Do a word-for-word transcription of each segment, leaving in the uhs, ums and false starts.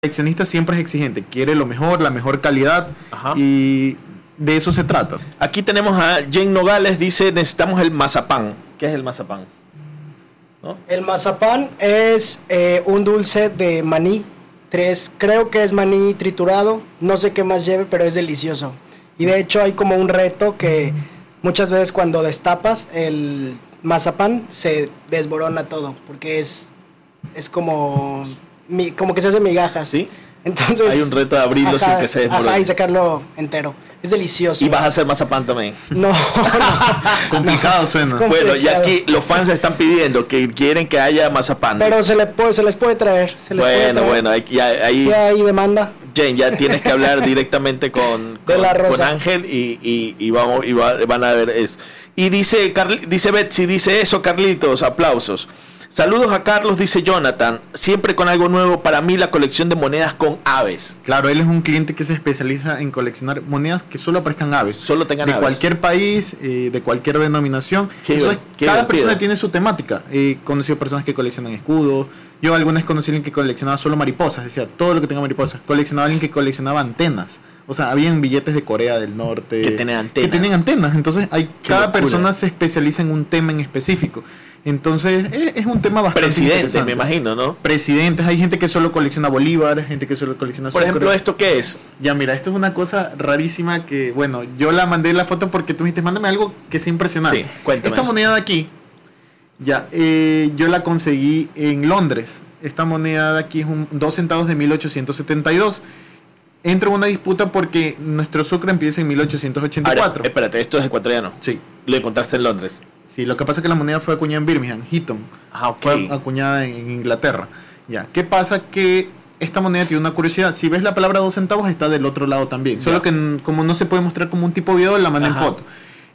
coleccionista siempre es exigente, quiere lo mejor, la mejor calidad. Ajá. Y de eso se trata. Aquí tenemos a Jane Nogales, dice, necesitamos el mazapán. ¿Qué es el mazapán? ¿No? El mazapán es eh, un dulce de maní. Tres, creo que es maní triturado, no sé qué más lleve, pero es delicioso. Y de hecho hay como un reto que muchas veces cuando destapas el mazapán se desborona todo, porque es, es como, mi, como que se hace migajas. ¿Sí? Entonces, hay un reto de abrirlo ajá, sin que se desmorone. Ajá, y sacarlo entero. Es delicioso. Y vas a hacer mazapán también. No, no. Complicado no, suena. es Bueno, y complicado. aquí los fans están pidiendo que quieren que haya mazapán. Pero se, le puede, se les puede traer. Se les puede Bueno, traer. bueno, ahí, ya- ahí Sí hay demanda. Jane, ya tienes que hablar directamente con, De con, la Rosa. con Ángel y, y, y vamos y va- van a ver eso. Y dice Carli- dice Betsy, dice eso, Carlitos, aplausos. Saludos a Carlos, dice Jonathan, siempre con algo nuevo, para mí la colección de monedas con aves. Claro, él es un cliente que se especializa en coleccionar monedas que solo aparezcan aves. Solo tengan de aves. cualquier país, eh, de cualquier denominación. Qué Entonces, diver- qué cada divertido. persona tiene su temática. He conocido personas que coleccionan escudos. Yo algunas conocí a alguien que coleccionaba solo mariposas. Decía, todo lo que tenga mariposas. Coleccionaba a alguien que coleccionaba antenas. O sea, habían billetes de Corea del Norte. Que tienen antenas. Que tienen antenas. Entonces, hay, Qué cada locura. persona se especializa en un tema en específico. Entonces, es, es un tema bastante Presidente, interesante. me imagino, ¿no? Presidentes, hay gente que solo colecciona bolívar, gente que solo colecciona Por ejemplo, sucre. ¿esto qué es? Ya, mira, esto es una cosa rarísima que, bueno, yo la mandé la foto porque tú me dijiste, mándame algo que sea impresionante. Sí, cuéntame Esta eso. moneda de aquí, ya, eh, yo la conseguí en Londres. Esta moneda de aquí es un dos centavos de mil ochocientos setenta y dos. Entra en una disputa porque nuestro sucre empieza en mil ochocientos ochenta y cuatro. Ahora, espérate, esto es ecuatoriano. Sí, Lo encontraste en Londres. sí, lo que pasa es que la moneda fue acuñada en Birmingham, Heaton. Ah, ok. Fue acuñada en, en Inglaterra. Ya, ¿qué pasa? Que esta moneda tiene una curiosidad. Si ves la palabra dos centavos, está del otro lado también. Ya. Solo que n- como no se puede mostrar como un tipo de video, la mandé en Ajá. foto.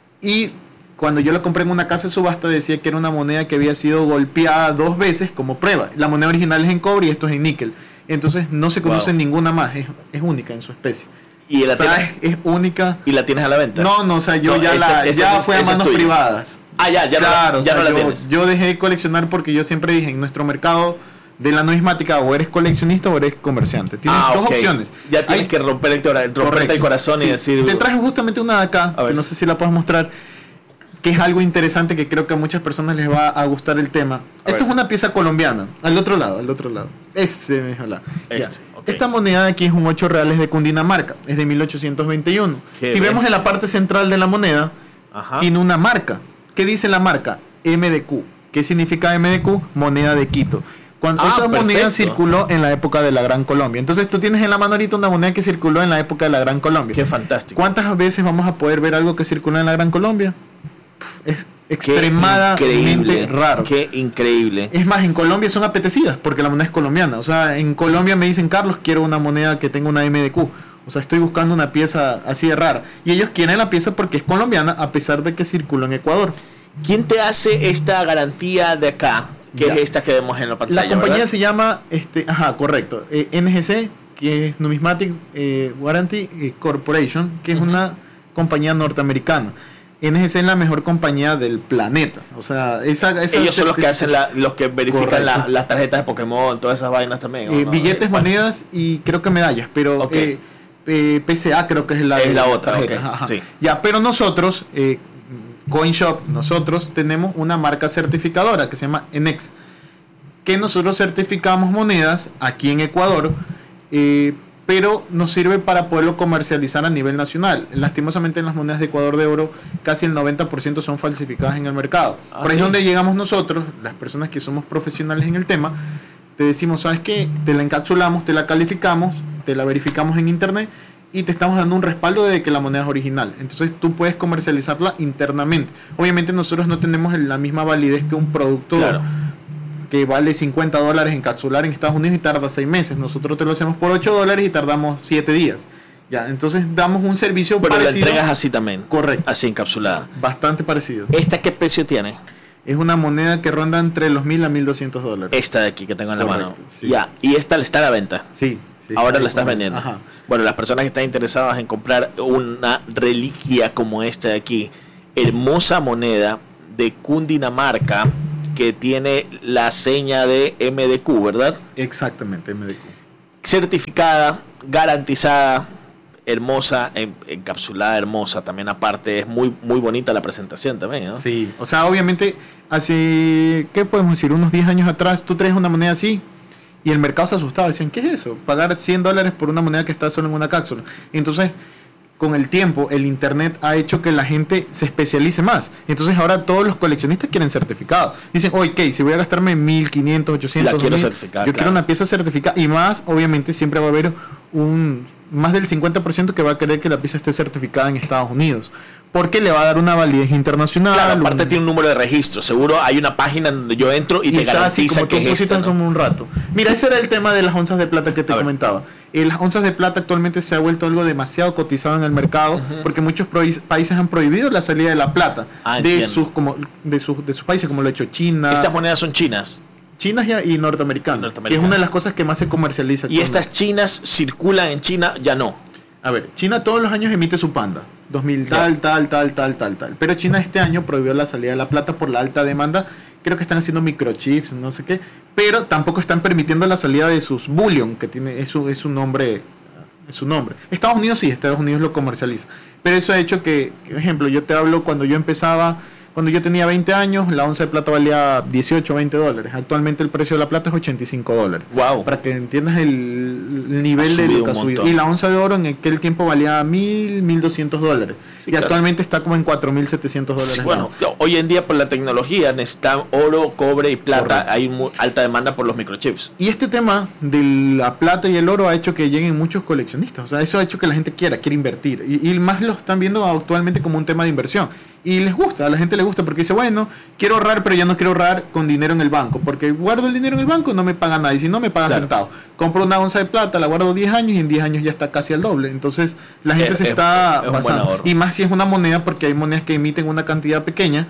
Y cuando yo la compré en una casa de subasta, decía que era una moneda que había sido golpeada dos veces como prueba. La moneda original es en cobre y esto es en níquel. Entonces no se conoce Wow. ninguna más. Es, es única en su especie. Y la, O sea, tienes, es, es única. y la tienes a la venta. No, no, o sea, yo No, ya esta- la esta ya es- fue a esa es manos tuya. privadas. Ah, ya, ya, Claro, no, la, ya o sea, no la yo, tienes. yo dejé de coleccionar porque yo siempre dije, en nuestro mercado de la numismática o eres coleccionista o eres comerciante. Tienes Ah, dos ok. opciones. Ya tienes Hay- que romper el, cora- romperte Correcto. el corazón y Sí. decir... Te traje justamente una de acá, A ver. que no sé si la puedes mostrar, que es algo interesante que creo que a muchas personas les va a gustar el tema. A Esto ver. es una pieza colombiana, al otro lado, al otro lado. Ese me dijo la. Ya. Este, ok. Esta moneda de aquí es un ocho reales de Cundinamarca, es de mil ochocientos veintiuno. Qué Si vemos en bestia. la parte central de la moneda, Ajá. tiene una marca. ¿Qué dice la marca? M D Q. ¿Qué significa M D Q? Moneda de Quito. Cuando Ah, esa moneda perfecto. circuló en la época de la Gran Colombia. Entonces tú tienes en la mano ahorita una moneda que circuló en la época de la Gran Colombia. Qué fantástico. ¿Cuántas veces vamos a poder ver algo que circula en la Gran Colombia? Pff, Es Qué extremadamente increíble, raro. Qué increíble. Es más, en Colombia son apetecidas porque la moneda es colombiana. O sea, en Colombia me dicen, Carlos, quiero una moneda que tenga una M D Q. O sea, estoy buscando una pieza así de rara. Y ellos quieren la pieza porque es colombiana a pesar de que circuló en Ecuador. ¿Quién te hace esta garantía de acá? Que Ya. es esta que vemos en la pantalla. La compañía ¿verdad? se llama, este, ajá, correcto, eh, N G C, que es Numismatic eh, Guarantee eh, Corporation, que es Ujú. una compañía norteamericana. N G C es la mejor compañía del planeta. O sea, esa, esa Ellos son los que certi- hacen la, los que verifican Correcto. la- las tarjetas de Pokémon, todas esas vainas también. ¿o eh, no? billetes, Bueno, monedas y creo que medallas, pero Ok. eh, eh, P C A creo que es la, Es de la otra, tarjeta, ok, ajá. sí. Ya, pero nosotros, eh, CoinShop, nosotros tenemos una marca certificadora que se llama Enex, que nosotros certificamos monedas aquí en Ecuador, eh, pero nos sirve para poderlo comercializar a nivel nacional. Lastimosamente en las monedas de Ecuador de oro casi el noventa por ciento son falsificadas en el mercado. Ah, Por ahí ¿sí? es donde llegamos nosotros, las personas que somos profesionales en el tema, te decimos, ¿sabes qué? Te la encapsulamos, te la calificamos, te la verificamos en internet y te estamos dando un respaldo de que la moneda es original. Entonces tú puedes comercializarla internamente. Obviamente nosotros no tenemos la misma validez que un producto Claro. que vale cincuenta dólares encapsular en Estados Unidos y tarda seis meses. Nosotros te lo hacemos por ocho dólares y tardamos siete días. Ya, entonces damos un servicio Pero la parecido. entregas así también. Correcto. Así encapsulada. Bastante parecido. ¿Esta qué precio tiene? Es una moneda que ronda entre los mil a mil doscientos dólares. Esta de aquí que tengo en la Correcto, mano. sí. Ya. Y esta le está a la venta. Sí. sí, Ahora ahí la estás como- vendiendo. Ajá. Bueno, las personas que están interesadas en comprar una reliquia como esta de aquí, hermosa moneda de Cundinamarca que tiene la seña de M D Q, ¿verdad? Exactamente, M D Q. certificada, garantizada, hermosa, en- encapsulada, hermosa. También aparte es muy muy bonita la presentación también, ¿no? Sí, o sea, obviamente, hace, ¿qué podemos decir? Unos diez años atrás, tú traes una moneda así y el mercado se asustaba. Decían, ¿qué es eso? Pagar cien dólares por una moneda que está solo en una cápsula. Entonces, con el tiempo, el internet ha hecho que la gente se especialice más. Entonces, ahora todos los coleccionistas quieren certificado. Dicen, oye, ok, si voy a gastarme mil quinientos, ochocientos, La quiero dos mil, certificada, yo claro. quiero una pieza certificada. Y más, obviamente, siempre va a haber un más del cincuenta por ciento que va a querer que la pieza esté certificada en Estados Unidos. Porque le va a dar una validez internacional. Claro, aparte un- tiene un número de registro. Seguro hay una página donde yo entro y, y te está así garantiza como tú que es pusiste esta, hace ¿no? un rato. Mira, ese era el tema de las onzas de plata que te A ver. comentaba. Eh, las onzas de plata actualmente se ha vuelto algo demasiado cotizado en el mercado Ujú. porque muchos prois- países han prohibido la salida de la plata Ah, de entiendo. sus como de sus de sus países, como lo ha hecho China, Estas monedas son chinas. China y, y norteamericanas, Y norteamericanas. que es una de las cosas que más se comercializa. Y actualmente. estas chinas circulan en China, ya no. A ver, China todos los años emite su panda. dos mil tal, Ya. tal, tal, tal, tal, tal. Pero China este año prohibió la salida de la plata por la alta demanda. Creo que están haciendo microchips, no sé qué. Pero tampoco están permitiendo la salida de sus bullion, que tiene es su, es su nombre. Es su nombre. Estados Unidos sí, Estados Unidos lo comercializa. Pero eso ha hecho que, por ejemplo, yo te hablo cuando yo empezaba, cuando yo tenía veinte años, la onza de plata valía dieciocho, veinte dólares. Actualmente el precio de la plata es ochenta y cinco dólares. Wow. Para que entiendas el, el nivel Ha de subido lo que ha un subido. montón. Y la onza de oro en aquel tiempo valía mil, mil doscientos dólares. Sí, y claro. actualmente está como en cuatro mil setecientos dólares. Sí, bueno, ¿no? hoy en día por la tecnología necesitan oro, cobre y plata. Correcto. Hay mu- alta demanda por los microchips. Y este tema de la plata y el oro ha hecho que lleguen muchos coleccionistas. O sea, eso ha hecho que la gente quiera, quiera invertir. Y, y más lo están viendo actualmente como un tema de inversión. Y les gusta, a la gente le gusta porque dice, bueno, quiero ahorrar, pero ya no quiero ahorrar con dinero en el banco. Porque guardo el dinero en el banco, no me paga nada. Y si no, me paga Claro. centavos. Compro una onza de plata, la guardo diez años y en diez años ya está casi al doble. Entonces, la gente Es- se es- está es un buen basando. ahorro. Y más si es una moneda, porque hay monedas que emiten una cantidad pequeña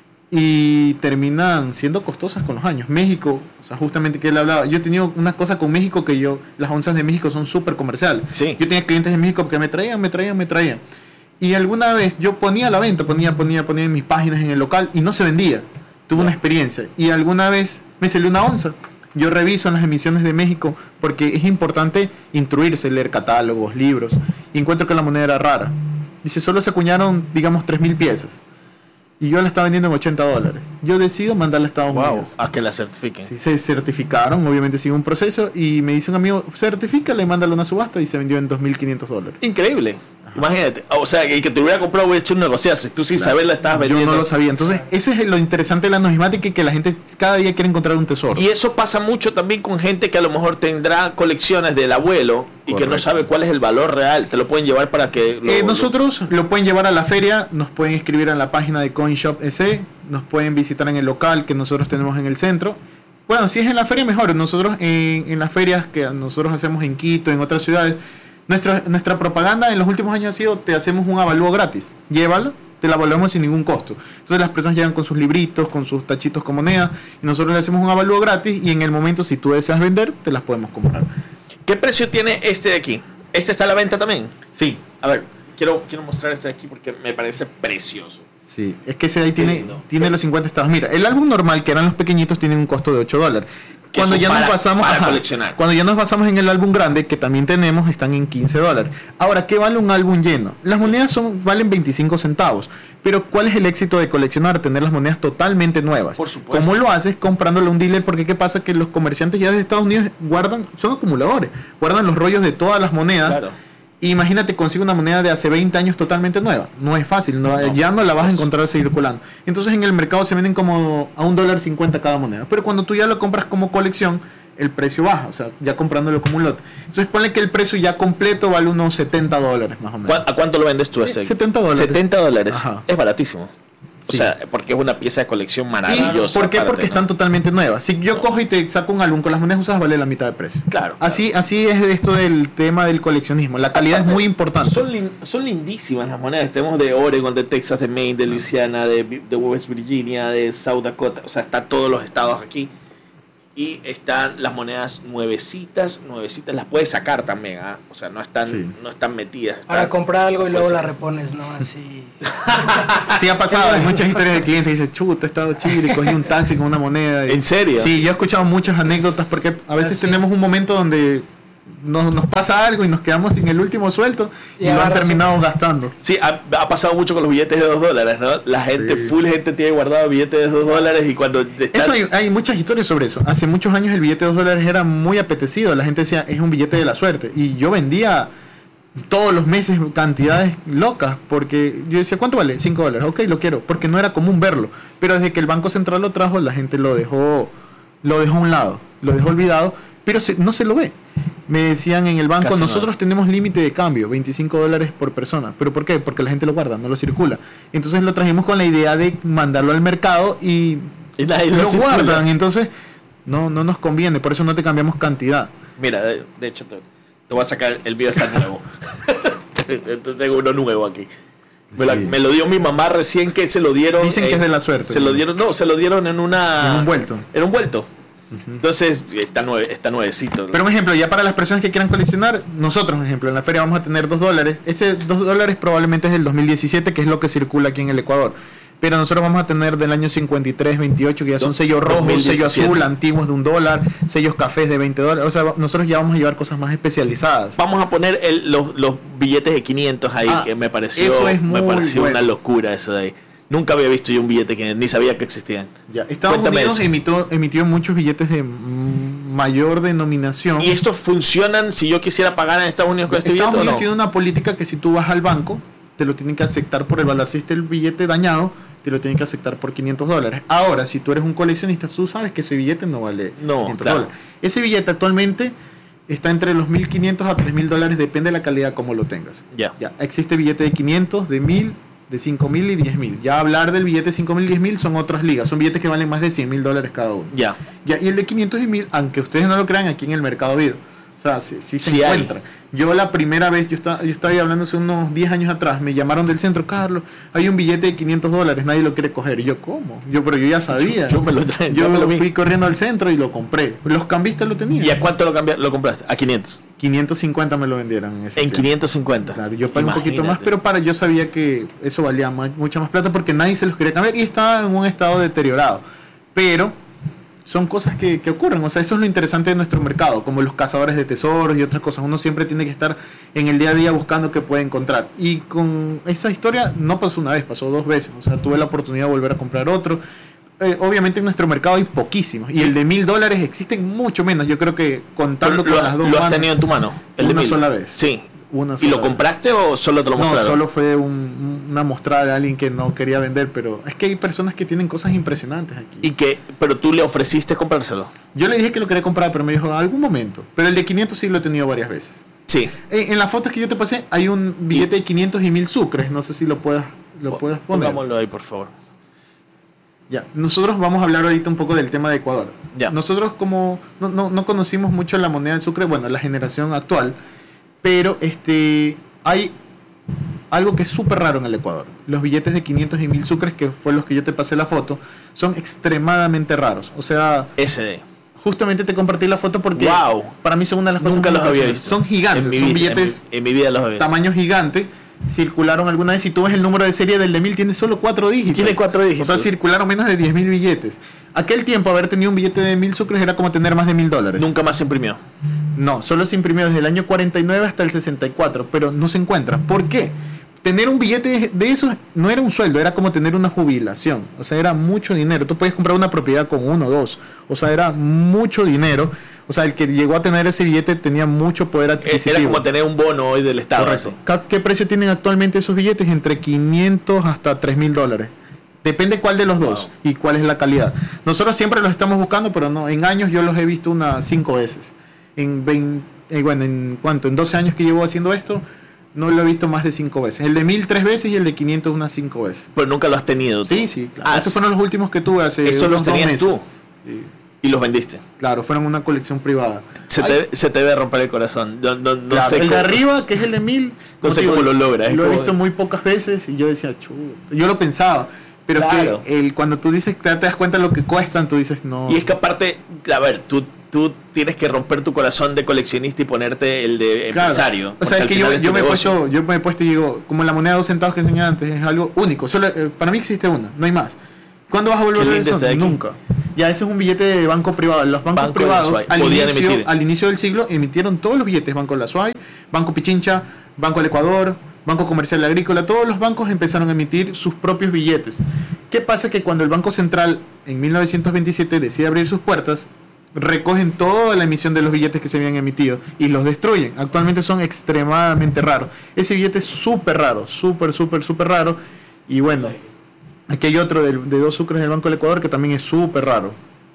y terminan siendo costosas con los años. México, o sea, justamente que él hablaba, yo he tenido una cosa con México que yo, las onzas de México son súper comerciales. Sí. Yo tenía clientes de México que me traían, me traían, me traían. Y alguna vez yo ponía a la venta, ponía, ponía, ponía en mis páginas en el local y no se vendía. Tuve una experiencia. Y alguna vez me salió una onza. Yo reviso en las emisiones de México porque es importante instruirse, leer catálogos, libros. Y encuentro que la moneda era rara. Dice, solo se acuñaron, digamos, tres mil piezas. Y yo la estaba vendiendo en ochenta dólares. Yo decido mandarla a Estados Wow. Unidos. A que la certifiquen. Sí, se certificaron, obviamente sigue un proceso. Y me dice un amigo, certifícala y mándala a una subasta. Y se vendió en dos mil quinientos dólares. Increíble. Imagínate. O sea, que el que te hubiera comprado hubiera hecho un negociazo. Tú sin saber la estabas Yo vendiendo. no lo sabía. Entonces, ese es lo interesante de la numismática y que la gente cada día quiere encontrar un tesoro. Y eso pasa mucho también con gente que a lo mejor tendrá colecciones del abuelo y que no Correcto. sabe cuál es el valor real. Te lo pueden llevar para que... lo- Eh, lo- nosotros lo pueden llevar a la feria, nos pueden escribir en la página de CoinShop S E, nos pueden visitar en el local que nosotros tenemos en el centro. Bueno, si es en la feria mejor. Nosotros en, en las ferias que nosotros hacemos en Quito, en otras ciudades, nuestra, nuestra propaganda en los últimos años ha sido, te hacemos un avalúo gratis. Llévalo, te la evaluamos sin ningún costo. Entonces las personas llegan con sus libritos, con sus tachitos con moneda, y nosotros le hacemos un avalúo gratis y en el momento si tú deseas vender, te las podemos comprar. ¿Qué precio tiene este de aquí? ¿Este está a la venta también? Sí, A ver, quiero, quiero mostrar este de aquí porque me parece precioso. sí, es que ese de ahí tiene, lindo. tiene los cincuenta estados. Mira, el álbum normal, que eran los pequeñitos, tiene un costo de ocho dólares. Que Cuando son ya para- nos basamos para ajá, coleccionar. cuando ya nos basamos en el álbum grande, que también tenemos, están en quince dólares. Ahora, ¿qué vale un álbum lleno? Las monedas son valen veinticinco centavos. Pero ¿cuál es el éxito de coleccionar? Tener las monedas totalmente nuevas. Por supuesto. ¿Cómo lo haces? Comprándole a un dealer, porque ¿qué pasa? Que los comerciantes ya de Estados Unidos guardan, son acumuladores, guardan los rollos de todas las monedas. Claro. Imagínate, consigue una moneda de hace veinte años totalmente nueva. No es fácil, no, No, ya no la vas a pues. encontrar circulando. Entonces en el mercado se venden como a un dólar cincuenta cada moneda. Pero cuando tú ya lo compras como colección, el precio baja, o sea, ya comprándolo como un lote. Entonces ponle que el precio ya completo vale unos setenta dólares más o menos. ¿Cuá- ¿A cuánto lo vendes tú este? Eh, setenta dólares. setenta dólares. Ajá. Es baratísimo. O Sí. sea, porque es una pieza de colección ¿Y maravillosa. por qué? aparte, Porque ¿no? están totalmente nuevas. Si yo cojo y te saco un álbum con las monedas usadas, vale la mitad de precio. Claro. Así, así es esto del tema del coleccionismo. La calidad es muy importante. Son, lin- son lindísimas las monedas. Tenemos de Oregon, de Texas, de Maine, de Louisiana, de, Vi- de West Virginia, de South Dakota. O sea, están todos los estados aquí. Y están las monedas nuevecitas, nuevecitas. Las puedes sacar también, ¿ah? O sea, no están, Sí. no están metidas. están- Para comprar algo y luego Pues la sí. repones, ¿no? Así. Sí, ha pasado. Hay muchas historias de clientes que dicen, chuta, he estado chido y cogí un taxi con una moneda. Y- ¿En serio? Sí, yo he escuchado muchas anécdotas porque a veces Ah, sí. tenemos un momento donde nos, nos pasa algo y nos quedamos sin el último sueldo y, y lo han terminado gastando. Sí, ha, ha pasado mucho con los billetes de dos dólares, ¿no? La gente, sí. full gente tiene guardado billetes de dos dólares y cuando... Está... Eso hay, hay muchas historias sobre eso. Hace muchos años el billete de dos dólares era muy apetecido. La gente decía, es un billete de la suerte. Y yo vendía todos los meses cantidades locas, porque yo decía, ¿cuánto vale? cinco dólares, ok, lo quiero, porque no era común verlo, pero desde que el Banco Central lo trajo, la gente lo dejó lo dejó a un lado, lo dejó olvidado, pero se, no se lo ve. Me decían en el banco, casi nosotros no. tenemos límite de cambio, veinticinco dólares por persona, ¿pero por qué? Porque la gente lo guarda, no lo circula. Entonces lo trajimos con la idea de mandarlo al mercado y, y nadie lo, lo guardan, entonces no, no nos conviene, por eso no te cambiamos cantidad. Mira, de, de hecho te... Te voy a sacar, el video está nuevo. Tengo uno nuevo aquí. Me, la, sí. me lo dio mi mamá recién que se lo dieron. Dicen en, que es de la suerte. Se lo dieron, no, se lo dieron en una. En un vuelto. En un vuelto. Uh-huh. Entonces, está, nueve, está nuevecito. Pero un ejemplo, ya para las personas que quieran coleccionar, nosotros, por ejemplo, en la feria vamos a tener dos dólares. Este dos dólares probablemente es del dos mil diecisiete, que es lo que circula aquí en el Ecuador. Pero nosotros vamos a tener del año cincuenta y tres, veintiocho, que ya son sellos rojos, sello azul, antiguos de un dólar, sellos cafés de veinte dólares. O sea, nosotros ya vamos a llevar cosas más especializadas. Vamos a poner el, los, los billetes de quinientos ahí, ah, que me pareció, eso es me muy pareció bueno. Una locura eso de ahí. Nunca había visto yo un billete que ni sabía que existían. Ya. Estados Cuéntame Unidos emitió, emitió muchos billetes de mayor denominación. ¿Y estos funcionan si yo quisiera pagar en Estados Unidos con este Estados billete Unidos o no? tiene una política que si tú vas al banco, te lo tienen que aceptar por el valor. Si está el billete dañado, te lo tienen que aceptar por quinientos dólares. Ahora, si tú eres un coleccionista, tú sabes que ese billete no vale no, quinientos claro. dólares. Ese billete actualmente está entre los mil quinientos a tres mil dólares, depende de la calidad como lo tengas. Ya. Ya. Existe billete de quinientos, de mil, de cinco mil y diez mil. Ya hablar del billete de cinco mil y diez mil son otras ligas. Son billetes que valen más de cien mil dólares cada uno. Ya. Ya. Y el de quinientos y mil, aunque ustedes no lo crean, aquí en el mercado habido. O sea, sí, sí se sí encuentra. Hay. Yo la primera vez, yo estaba, yo estaba ahí hablando hace unos diez años atrás, me llamaron del centro, Carlos, hay un billete de quinientos dólares, nadie lo quiere coger. Y yo, ¿cómo? Yo, pero yo ya sabía. Yo, yo me lo traje. Yo me lo fui corriendo al centro y lo compré. Los cambistas lo tenían. ¿Y a cuánto lo, cambi- lo compraste? A quinientos. quinientos cincuenta me lo vendieron. En, ese en quinientos cincuenta. Claro, yo pagué un poquito más, pero para yo sabía que eso valía más, mucha más plata porque nadie se los quería cambiar y estaba en un estado deteriorado. Pero son cosas que, que ocurren, o sea, eso es lo interesante de nuestro mercado, como los cazadores de tesoros y otras cosas. Uno siempre tiene que estar en el día a día buscando qué puede encontrar. Y con esta historia no pasó una vez, pasó dos veces. O sea, tuve la oportunidad de volver a comprar otro. Eh, obviamente en nuestro mercado hay poquísimos. Y el de mil dólares existen mucho menos. Yo creo que contando Pero con lo, las dos ¿Lo has manos, tenido en tu mano? El una de mil. sola vez. Sí. Una ¿Y lo compraste vez. o solo te lo mostraron? No, solo fue un, una mostrada de alguien que no quería vender, pero es que hay personas que tienen cosas impresionantes aquí. ¿Y que pero tú le ofreciste comprárselo? Yo le dije que lo quería comprar, pero me dijo, algún momento. Pero el de quinientos sí lo he tenido varias veces. Sí. En, en las fotos que yo te pasé hay un billete de quinientos y mil sucres, no sé si lo puedas, lo puedas poner. Pongámoslo ahí, por favor. Ya, nosotros vamos a hablar ahorita un poco del tema de Ecuador. Ya. Nosotros como no, no, no conocimos mucho la moneda del sucre, bueno, la generación actual, pero este hay algo que es súper raro en el Ecuador. Los billetes de quinientos y mil sucres, que fue los que yo te pasé la foto, son extremadamente raros. O sea, S D. Justamente te compartí la foto porque wow. para mí son una de las cosas Nunca los había visto. Son gigantes, en son vida, billetes en mi, en mi vida los había visto. Tamaño gigante. Circularon alguna vez, si tú ves el número de serie del de mil, tiene solo cuatro dígitos. Tiene cuatro dígitos. O sea, circularon menos de diez mil billetes. Aquel tiempo haber tenido un billete de mil sucres era como tener más de mil dólares. Nunca más se imprimió. No, solo se imprimió desde el año cuarenta y nueve hasta el sesenta y cuatro, pero no se encuentra. ¿Por qué? Tener un billete de esos no era un sueldo, era como tener una jubilación. O sea, era mucho dinero. Tú puedes comprar una propiedad con uno o dos. O sea, era mucho dinero. O sea, el que llegó a tener ese billete tenía mucho poder adquisitivo. Era como tener un bono hoy del Estado. Correcto. ¿Qué precio tienen actualmente esos billetes? Entre quinientos hasta tres mil dólares. Depende cuál de los dos wow. y cuál es la calidad. Nosotros siempre los estamos buscando, pero no. En años yo los he visto unas cinco veces. En veinte, eh, bueno, ¿en cuánto? En doce años que llevo haciendo esto, no lo he visto más de cinco veces. El de mil tres veces y el de quinientos unas cinco veces. Pero nunca lo has tenido tú. Sí, sí, claro. Ah, estos fueron los últimos que tuve hace ¿Estos los tenías meses. tú? Sí. Y los vendiste. Claro, fueron una colección privada. Se te, se te debe romper el corazón. No, no, no claro, sé el cómo. de arriba, que es el de mil, no, no sé cómo lo logras. Lo he como... visto muy pocas veces y yo decía, chuta. Yo lo pensaba. Pero claro. es que el, cuando tú dices, te, te das cuenta de lo que cuestan, tú dices, no. Y es que aparte, a ver, tú, tú tienes que romper tu corazón de coleccionista y ponerte el de claro. empresario. O sea, es que yo, yo, me he puesto, yo me he puesto y digo, como la moneda de dos centavos que enseñaba antes, es algo único. Solo, eh, para mí existe una, no hay más. ¿Cuándo vas a volver Qué a ver lindo eso? está aquí. Nunca. Ya ese es un billete de banco privado. Los bancos Banco de la privados S U A Y al podían inicio, emitir. al inicio del siglo emitieron todos los billetes. Banco de la S U A Y, Banco Pichincha, Banco del Ecuador, Banco Comercial Agrícola. Todos los bancos empezaron a emitir sus propios billetes. ¿Qué pasa? Que cuando el Banco Central en mil novecientos veintisiete decide abrir sus puertas, recogen toda la emisión de los billetes que se habían emitido y los destruyen. Actualmente son extremadamente raros. Ese billete es súper raro, súper, súper, súper raro. Y bueno, aquí hay otro de, de dos sucres del Banco del Ecuador que también es súper raro.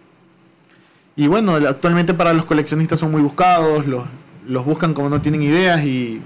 Y bueno, actualmente para los coleccionistas son muy buscados, los, los buscan como no tienen ideas y,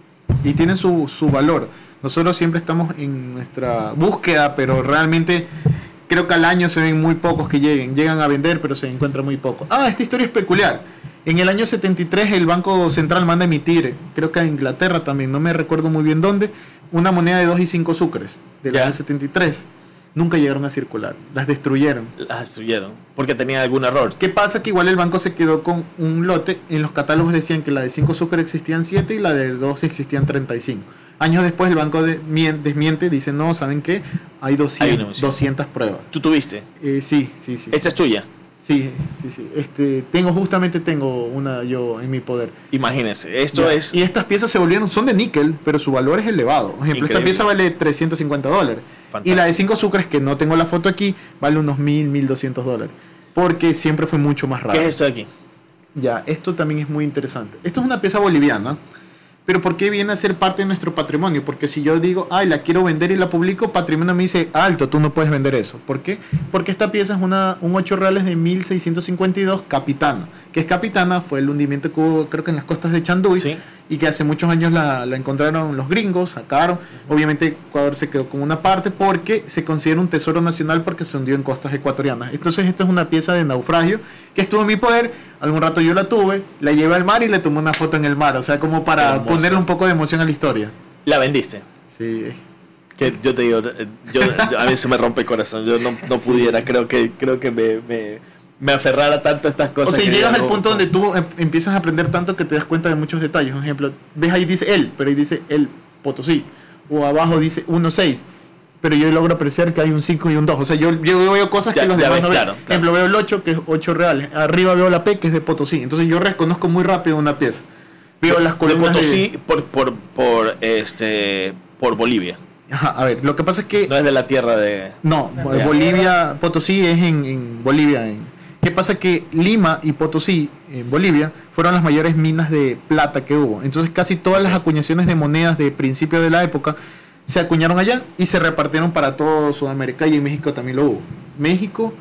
y tienen su, su valor. Nosotros siempre estamos en nuestra búsqueda, pero realmente creo que al año se ven muy pocos que lleguen. Llegan a vender, pero se encuentra muy poco. Ah, esta historia es peculiar. En el año setenta y tres el Banco Central manda a emitir, creo que a Inglaterra también, no me recuerdo muy bien dónde, una moneda de dos y cinco sucres del Ya. año setenta y tres. Nunca llegaron a circular, las destruyeron. Las destruyeron porque tenían algún error. ¿Qué pasa? Que igual el banco se quedó con un lote. En los catálogos decían que la de cinco sucres existían siete y la de dos existían treinta y cinco. Años después el banco de, mien- desmiente, dice, no, ¿saben qué? Hay Hay doscientas, una emisión. doscientas pruebas. ¿Tú tuviste? Eh, sí, sí, sí. Esta es tuya. Sí, sí, sí. Este, tengo, justamente tengo una yo en mi poder. Imagínense, esto Ya. es... Y estas piezas se volvieron, son de níquel, pero su valor es elevado. Por ejemplo, Increíble. esta pieza vale trescientos cincuenta dólares. Fantástico. Y la de cinco sucres, que no tengo la foto aquí, vale unos mil, mil doscientos dólares. Porque siempre fue mucho más raro. ¿Qué es esto de aquí? Ya, esto también es muy interesante. Esto es una pieza boliviana, pero ¿por qué viene a ser parte de nuestro patrimonio? Porque si yo digo, ay, la quiero vender y la publico, patrimonio me dice, alto, tú no puedes vender eso. ¿Por qué? Porque esta pieza es una, un ocho reales de mil seiscientos cincuenta y dos Capitana. Que es Capitana, fue el hundimiento que hubo, creo que en las costas de Chanduy, Sí. y que hace muchos años la, la encontraron los gringos, sacaron. Obviamente Ecuador se quedó con una parte porque se considera un tesoro nacional porque se hundió en costas ecuatorianas. Entonces esto es una pieza de naufragio que estuvo en mi poder. Algún rato yo la tuve, la llevé al mar y le tomé una foto en el mar. O sea, como para Hermoso. ponerle un poco de emoción a la historia. La vendiste. Sí. Que yo te digo, eh, yo, yo- a mí se me rompe el corazón. Yo no, no pudiera, creo que creo que me, me, me aferrara tanto a estas O cosas. sea, que llegas digo, al punto no. donde tú em- empiezas a aprender tanto que te das cuenta de muchos detalles. Por ejemplo, ves ahí dice él, pero ahí dice el Potosí. O abajo dice uno seis. Pero yo logro apreciar que hay un cinco y un dos. O sea, yo, yo veo cosas Ya- que los ya demás ves, no ven. claro, Por ejemplo, veo el ocho, que es ocho reales. Arriba veo la P, que es de Potosí. Entonces yo reconozco muy rápido una pieza. Veo las De columnas de... Potosí por, por, por, este, por Bolivia. Ajá, a ver, lo que pasa es que... No es de la tierra de... No, Ya. Bolivia, Potosí es en, en Bolivia. En, ¿qué pasa? Que Lima y Potosí, en Bolivia, fueron las mayores minas de plata que hubo. Entonces casi todas las acuñaciones de monedas de principio de la época se acuñaron allá y se repartieron para todo Sudamérica, y en México también lo hubo. México,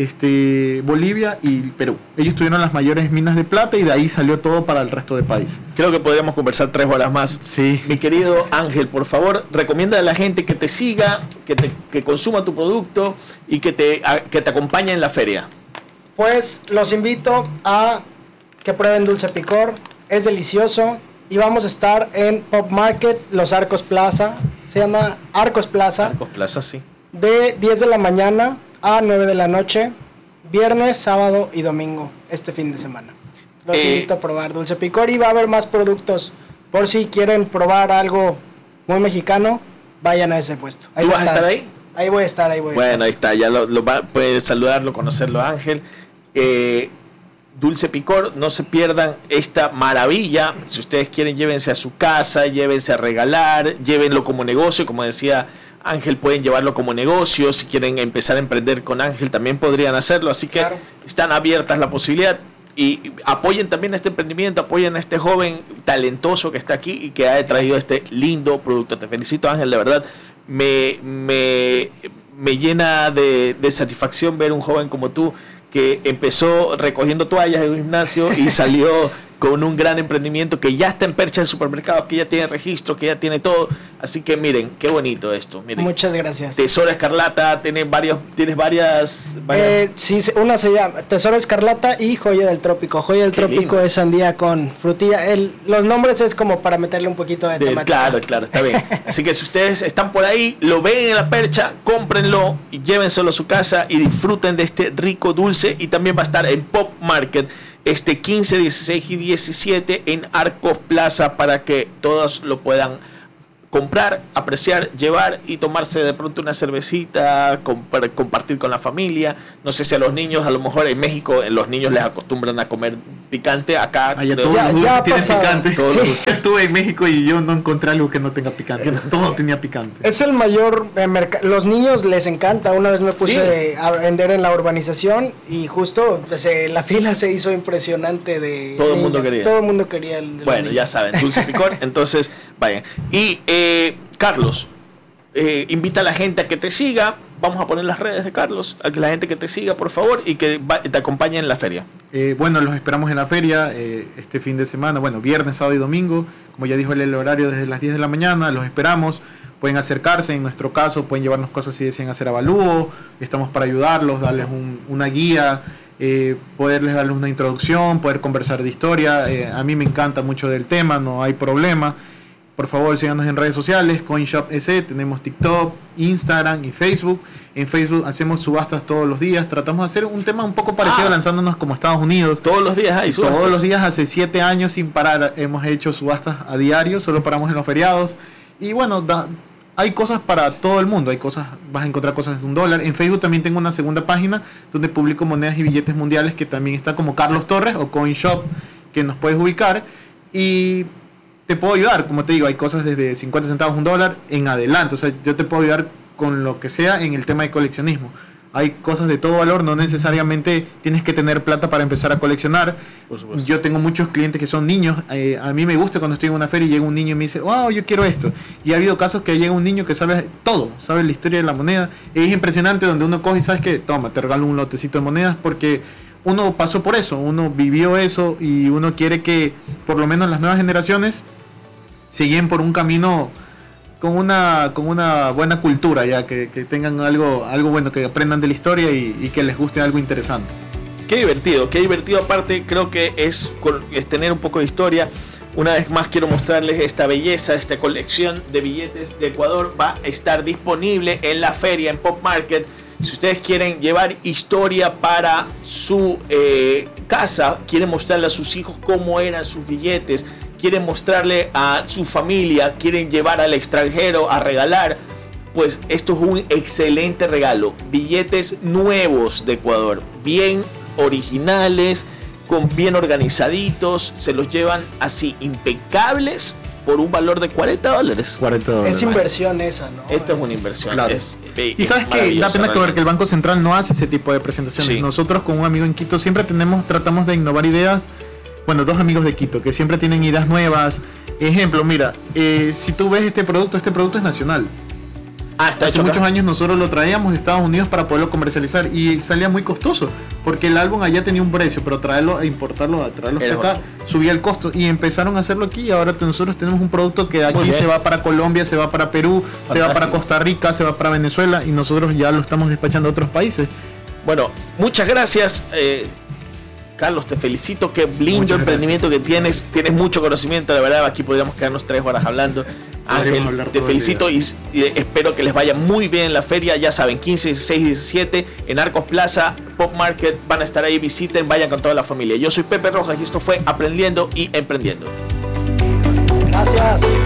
este, Bolivia y Perú. Ellos tuvieron las mayores minas de plata y de ahí salió todo para el resto del país. Creo que podríamos conversar tres horas más. Sí. Mi querido Ángel, por favor, recomienda a la gente que te siga, que, te, que consuma tu producto y que te, a- que te acompañe en la feria. Pues los invito a que prueben Dulce Picor, es delicioso. Y vamos a estar en Pop Market, Los Arcos Plaza, se llama Arcos Plaza, Arcos Plaza, sí. de diez de la mañana a nueve de la noche, viernes, sábado y domingo, este fin de semana. Los Eh, invito a probar Dulce Picor y va a haber más productos. Por si quieren probar algo muy mexicano, vayan a ese puesto. ¿Tú vas a está. estar ahí? Ahí voy a estar, ahí voy a Bueno, ahí estar. está, ya lo, lo va, puedes saludarlo, conocerlo, Ángel. Eh, Dulce Picor, no se pierdan esta maravilla. Si ustedes quieren, llévense a su casa, llévense a regalar, llévenlo como negocio, como decía Ángel, pueden llevarlo como negocio. Si quieren empezar a emprender con Ángel, también podrían hacerlo. Así que Claro. están abiertas la posibilidad. Y apoyen también este emprendimiento, apoyen a este joven talentoso que está aquí y que ha traído este lindo producto. Te felicito, Ángel, de verdad. Me, me, me llena de, de satisfacción ver un joven como tú que empezó recogiendo toallas en un gimnasio y salió con un gran emprendimiento que ya está en percha de supermercados, que ya tiene registro, que ya tiene todo. Así que miren, qué bonito esto. Miren. Muchas gracias. Tesoro Escarlata, tiene varios, tienes varias... varias- Eh, sí, se- una se llama Tesoro Escarlata y Joya del Trópico. Joya del Qué Trópico lindo. es sandía con frutilla. El, los nombres es como para meterle un poquito de, De- temática. claro, claro, está bien. Así que si ustedes están por ahí, lo ven en la percha, cómprenlo y llévenselo a su casa y disfruten de este rico dulce. Y también va a estar en Pop Market este quince, dieciséis y diecisiete en Arcos Plaza para que todos lo puedan comprar, apreciar, llevar y tomarse de pronto una cervecita, comp- compartir con la familia. No sé si a los niños, a lo mejor en México, los niños les acostumbran a comer picante. Acá Allá creo- todos Ya- los dulces ya ha tienen pasado. picante. Todos Sí. los dulces. Estuve en México y yo no encontré algo que no tenga picante. Todo tenía picante. Es el mayor eh, merca- los niños les encanta. Una vez me puse Sí. a vender en la urbanización y justo pues, eh, la fila se hizo impresionante de Todo el niños. mundo quería. Todo el mundo quería el, el Bueno, anillo. ya saben, dulce picor. Entonces, vayan. Y eh, Carlos, eh, invita a la gente a que te siga. Vamos a poner las redes de Carlos, a que la gente que te siga, por favor, y que va- te acompañe en la feria. Eh, bueno, los esperamos en la feria eh, este fin de semana, bueno, viernes, sábado y domingo. Como ya dijo él, el horario desde las diez de la mañana, los esperamos. Pueden acercarse, en nuestro caso, pueden llevarnos cosas si desean hacer avalúo. Estamos para ayudarlos, darles un- una guía, eh, poderles darles una introducción, poder conversar de historia. Eh, a mí me encanta mucho del tema, no hay problema. Por favor, síganos en redes sociales, CoinShop S E, tenemos TikTok, Instagram y Facebook. En Facebook hacemos subastas todos los días. Tratamos de hacer un tema un poco parecido, Ah. lanzándonos como Estados Unidos. Todos los días hay subastas. Todos los días, hace siete años sin parar, hemos hecho subastas a diario, solo paramos en los feriados. Y bueno, da- hay cosas para todo el mundo, hay cosas, vas a encontrar cosas de un dólar. En Facebook también tengo una segunda página donde publico monedas y billetes mundiales, que también está como Carlos Torres o CoinShop, que nos puedes ubicar. Y te puedo ayudar, como te digo, hay cosas desde cincuenta centavos, un dólar en adelante. O sea, yo te puedo ayudar con lo que sea en el tema de coleccionismo. Hay cosas de todo valor, no necesariamente tienes que tener plata para empezar a coleccionar. Por supuesto. Yo tengo muchos clientes que son niños. Eh, a mí me gusta cuando estoy en una feria y llega un niño y me dice, wow, yo quiero esto. Y ha habido casos que llega un niño que sabe todo, sabe la historia de la moneda. Es impresionante donde uno coge y sabes que, toma, te regalo un lotecito de monedas, porque uno pasó por eso, uno vivió eso y uno quiere que por lo menos las nuevas generaciones siguen por un camino con una con una buena cultura, ya que, que tengan algo algo bueno, que aprendan de la historia y, y que les guste algo interesante. Qué divertido, qué divertido. Aparte, creo que es, con- es tener un poco de historia. Una vez más quiero mostrarles esta belleza, esta colección de billetes de Ecuador. Va a estar disponible en la feria, en Pop Market. Si ustedes quieren llevar historia para su eh, casa, quieren mostrarle a sus hijos cómo eran sus billetes, quieren mostrarle a su familia, quieren llevar al extranjero a regalar, pues esto es un excelente regalo. Billetes nuevos de Ecuador, bien originales, con bien organizaditos, se los llevan así impecables por un valor de cuarenta dólares. cuarenta dólares. Es inversión esa, ¿no? Esto es una inversión. Claro. Es, eh, Y sabes es que da maravilloso, pena que ver que el realmente. Banco Central no hace ese tipo de presentaciones. Sí. Nosotros con un amigo en Quito siempre tenemos, tratamos de innovar ideas. Bueno, dos amigos de Quito que siempre tienen ideas nuevas. Ejemplo, mira, eh, si tú ves este producto, este producto es nacional. Ah, está Hace hecho acá. muchos años nosotros lo traíamos de Estados Unidos para poderlo comercializar y salía muy costoso, porque el álbum allá tenía un precio, pero traerlo e importarlo, a traerlo hasta Era acá, subía el costo y empezaron a hacerlo aquí y ahora te- nosotros tenemos un producto que Muy aquí bien. se va para Colombia, se va para Perú, se va para Fantástico. Costa Rica, se va para Venezuela y nosotros ya lo estamos despachando a otros países. Bueno, muchas gracias. eh, Carlos, te felicito, qué lindo Muchas emprendimiento que tienes, tienes mucho conocimiento, de verdad, aquí podríamos quedarnos tres horas hablando. Ángel, Podríamos hablar te todo el felicito y, y espero que les vaya muy bien en la feria, ya saben, quince, dieciséis y diecisiete en Arcos Plaza, Pop Market, van a estar ahí, visiten, vayan con toda la familia. Yo soy Pepe Rojas y esto fue Aprendiendo y Emprendiendo. Gracias.